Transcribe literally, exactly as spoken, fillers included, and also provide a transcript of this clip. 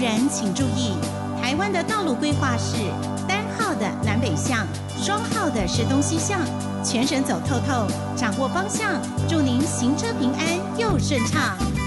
人请注意，台湾的道路规划是单号的南北向，双号的是东西向，全省走透透，掌握方向，祝您行车平安又顺畅。